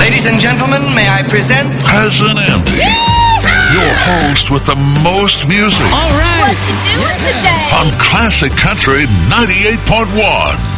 Ladies and gentlemen, may I present Cousin Andy, your host with the most music. All right. What you doing today? On Classic Country 98.1.